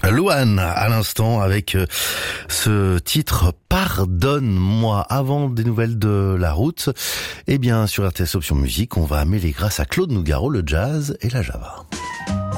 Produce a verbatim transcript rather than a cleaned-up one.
Louane à l'instant avec ce titre Pardonne-moi. Avant des nouvelles de la route, eh bien sur R T S Option Musique, on va mêler grâce à Claude Nougaro le jazz et la Java.